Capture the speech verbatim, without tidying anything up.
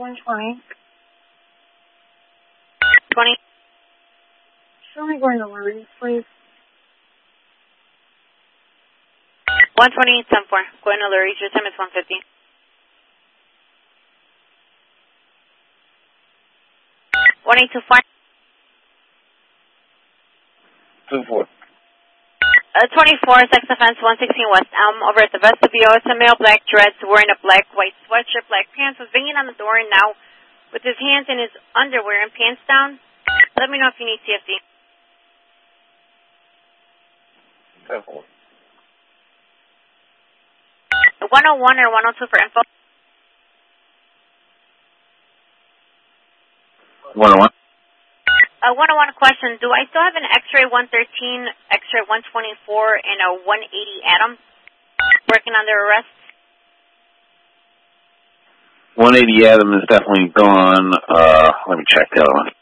one twenty. twenty. Show me going to Lurie, please. one twenty, ten four. Going to Lurie. Your time is one fifty. one eight two four. two four. Uh, twenty-four, sex offense, one sixteen West Elm, over at the vestibule. It's a male, black dreads, wearing a black, white sweatshirt, black pants, was banging on the door, and now, with his hands in his underwear and pants down. Let me know if you need C F D. ten four. one oh one or one oh two for info. one oh one. Uh, one oh one question. Do I still have an X-ray one thirteen, X-ray one twenty-four, and a one eighty Adam working under arrest? one eighty Adam is definitely gone. Uh, let me check the other one.